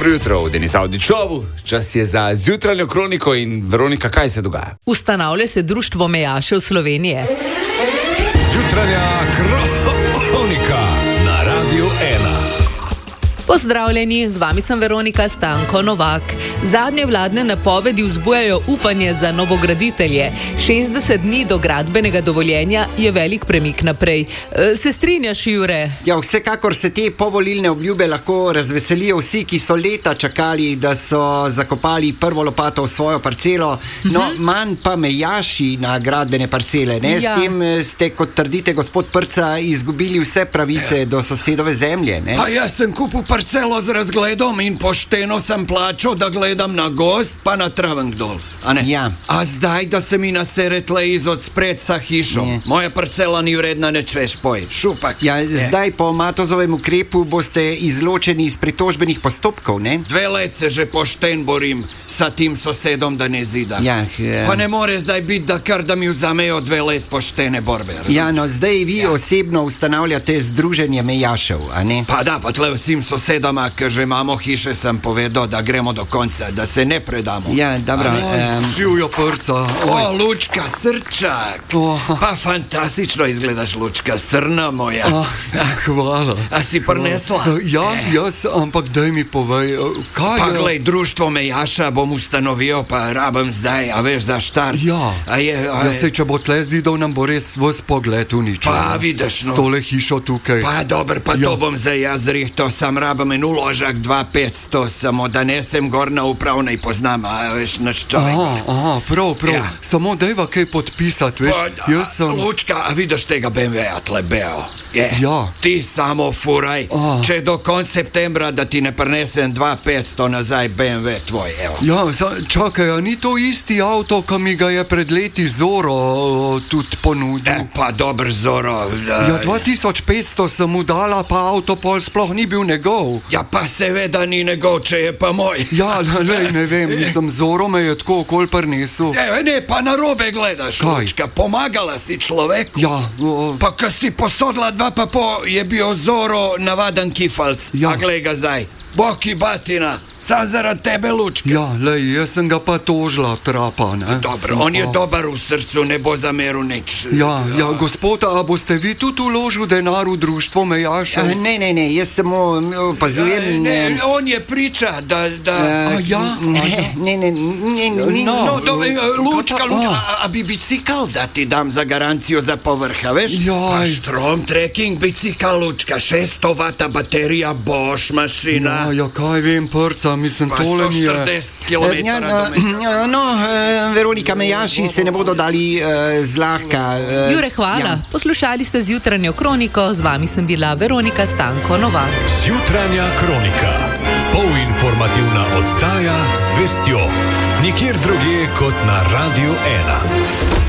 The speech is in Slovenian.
Dobro jutro v Denis Avdićovu. Čas je za zjutranjo kroniko in Veronika, kaj se dogaja? Ustanavlja se Društvo mejašev Slovenije. Zjutranja kronika na Radiu 1. Pozdravljeni, z vami sem Veronika Stanko Novak. Zadnje vladne napovedi vzbujajo upanje za novograditelje. 60 dni do gradbenega dovoljenja je velik premik naprej. Se strinjaš, Jure? Ja, vsekakor se te povolilne obljube lahko razveselijo vsi, ki so leta čakali, da so zakopali prvo lopato v svojo parcelo, no, manj pa mejaši na gradbene parcele. Ne? Ja. S tem ste, kot trdite, gospod Prca, izgubili vse pravice do sosedove zemlje. Ne? Pa jaz sem kupil parcelo z razgledom in pošteno sem plačal, da gledam na gozd pa na Travenk dol. Ja. A zdaj, da se mi nasere tle iz odspred sa hišo. Ne. Moja parcela ni vredna nič več, poj. Šupak. Ja, zdaj po Matozovem ukrepu boste izločeni iz pritožbenih postopkov, ne? 2 let se že pošten borim sa tim sosedom, da ne zida. Ja, Pa ne more zdaj biti, da mi vzamejo 2 let poštene borbe. ja, no, zdaj vi osebno ustanavljate združenje mejašev, a ne? Pa da, pa tle vsem sosedama, ki že imamo hiše, sem povedal, da gremo do konca, da se ne predamo. Ja, dobro. Živjo Prca. O, Lučka, srčak. Pa fantastično izgledaš, Lučka, srna moja. Hvala. A si prinesla? Ja, jaz, ampak daj mi povej, kaj Pa je? glej, društvo mejaša bom ustanovil, pa rabim zdaj, a veš, za štart. Ja. A Sej, če bo tle zidov, nam bo res vs pogled uničil. Pa vidiš, no. S tole hišo tukaj. Pa dober, pa Ja. to bom zdaj jaz rihto, sam rabim en uložak 2-500, samo da nesem gor na upravnej poznam, a veš, naš človek. Aha, prav. Ja. Samo dajva kaj podpisati, veš? Pa, Jaz sem... Lučka, a vidiš tega BMW-a tle beo? Je. Ja. Ti samo furaj, če do konca septembra, da ti ne prinesem 2-500 nazaj BMW tvoj, evo. Ja, čakaj, a ni to isti avto, ki mi ga je pred leti Zoro tudi ponudil? Pa dober Zoro. Ja, 2500 sem mu dala, pa avto pol sploh ni bil njegov. Ja, pa seveda ni njegov, če je pa moj. Ja, lej, ne vem, mislim, Zoro me je tako okol prinesel. Ne, pa narobe gledaš, Kaj? Lučka, pomagala si človeku. Ja, Pa ko si posodila 2,5, je bil Zoro navaden kifalc. Ja. A glej ga zdaj, boki batina, sam zaradi tebe, Lučka. ja, lej, jaz sem ga pa tožila, trapa, ne? Dobro, Sem on je pa- dober v srcu, ne bo zameril nič. Ja, gospod, a boste vi tudi uložil denar v društvo mejašev? Ne, jaz samo opazujem in... Ne, on je priča, da... Ne, No, Lučka, Kaj a bi bicikl da ti dam za garancijo za povrha, veš? Jaj. Pa Strom trekking bicikl, Lučka, 600 vata baterija, Bosch mašina. Ja, kaj vem, Prca, mislim, Pa tole mi je... 140 km Veronika, mejaši se ne bodo dali zlahka. Jure, hvala. Ja. Poslušali ste zjutranjo kroniko, z vami sem bila Veronika Stanko Novak. Zjutranja kronika. Polinformativna oddaja z vestjo. Nikjer drugje kot na Radiu 1.